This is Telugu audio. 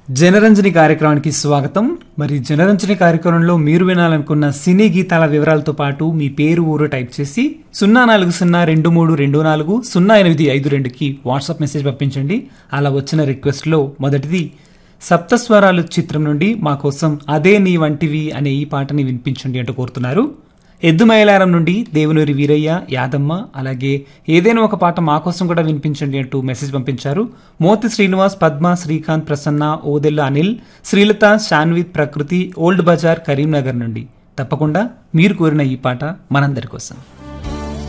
జనరంజని కార్యక్రమానికి స్వాగతం. మరి జనరంజని కార్యక్రమంలో మీరు వినాలనుకున్న సినీ గీతాల వివరాలతో పాటు మీ పేరు ఊరు టైప్ చేసి 0402240852కి వాట్సాప్ మెసేజ్ పంపించండి. అలా వచ్చిన రిక్వెస్ట్ లో మొదటిది సప్తస్వరాలు చిత్రం నుండి మా కోసం అదే నీ వంటివి అనే ఈ పాటని వినిపించండి అంటూ కోరుతున్నారు. ఎద్దుమైలారం నుండి దేవునూరి వీరయ్య, యాదమ్మ, అలాగే ఏదైనా ఒక పాట మా కోసం కూడా వినిపించండి అంటూ మెసేజ్ పంపించారు. మోతి శ్రీనివాస్, పద్మ, శ్రీకాంత్, ప్రసన్న, ఓదెల్ల అనిల్, శ్రీలత, శాన్విత్, ప్రకృతి, ఓల్డ్ బజార్, కరీంనగర్ నుండి. తప్పకుండా మీరు కోరిన ఈ పాట మనందరి కోసం.